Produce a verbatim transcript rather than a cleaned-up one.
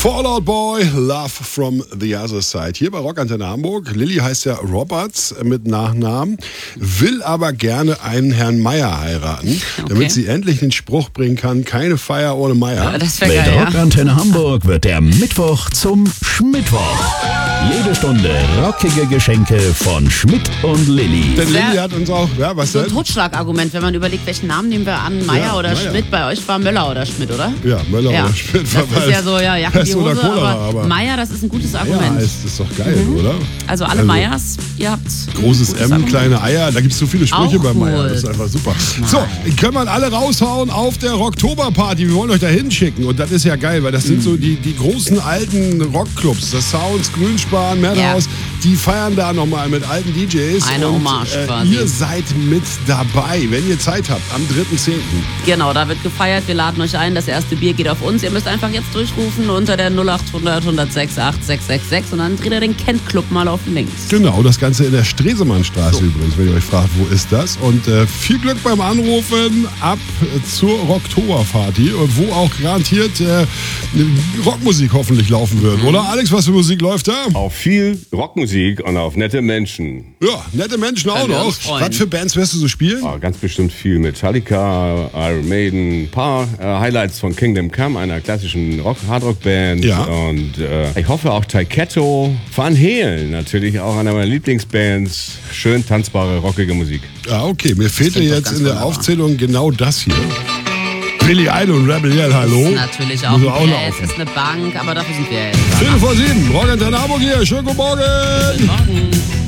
Fallout Boy, Love from the Other Side. Hier bei Rockantenne Hamburg. Lilly heißt ja Roberts mit Nachnamen, will aber gerne einen Herrn Meier heiraten, okay, damit sie endlich den Spruch bringen kann, keine Feier ohne Meier. Ja, das wär mit geil, Rockantenne ja. Hamburg wird der Mittwoch zum Schmittwoch. Jede Stunde rockige Geschenke von Schmidt und Lilly. Denn Lilly hat uns auch, ja, was So ein denn? Totschlagargument, wenn man überlegt, welchen Namen nehmen wir an, Meier Ja, oder Meier. Schmidt. Bei euch war Möller oder Schmidt, oder? Ja, Möller Ja. oder Schmidt. Das ist ja so, ja, Jacke in die Pest oder Hose, Cholera, aber, aber Meier, das ist ein gutes ja, Argument. ist, ist doch geil, Mhm. oder? Also alle Also, Meyers, ihr habt ein Großes gutes M, Argument. kleine Eier, da gibt es so viele Sprüche Auch bei Meier, cool. das ist einfach super. Mann. So, können wir alle raushauen auf der Rocktoberparty. Wir wollen euch da hinschicken und das ist ja geil, weil das sind so die, die großen alten Rockclubs, das Sounds, Grünspan, Madhouse, die feiern da nochmal mit alten D Js. Eine und, Hommage äh, quasi. Ihr seid mit dabei, wenn ihr Zeit habt, am dritten zehnten Genau, da wird gefeiert. Wir laden euch ein. Das erste Bier geht auf uns. Ihr müsst einfach jetzt durchrufen unter der null acht hundert, hundertsechs, acht sechs sechs sechs und dann dreht ihr den Kent-Club mal auf links. Genau, das Ganze in der Stresemannstraße so. Übrigens, wenn ihr euch fragt, wo ist das? Und äh, viel Glück beim Anrufen ab äh, zur Rocktoberparty, wo auch garantiert äh, Rockmusik hoffentlich laufen wird. Mhm. Oder Alex, was für Musik läuft da? Auf viel Rockmusik und auf nette Menschen. Ja, nette Menschen auch Können wir noch. uns freuen. Was für Bands wirst du so spielen? Ja, ganz bestimmt viel Metallica, Iron Maiden, ein paar äh, Highlights von Kingdom Come, einer klassischen Rock Hardrock-Band. Ja. Und äh, ich hoffe auch Taiketto, Van Halen, natürlich auch einer meiner Lieblingsbands. Schön tanzbare, rockige Musik. Ja, okay. Mir fehlte klingt doch jetzt ganz in der wunderbar. Aufzählung genau das hier. Billy Idol und Rebel Yell, hallo. Natürlich auch Muss ein auch Jazz, laufen. ist eine Bank, aber dafür sind wir ja jetzt. Viertel vor sieben, Rockantenne Hamburg hier. Schönen guten Morgen. Guten Morgen.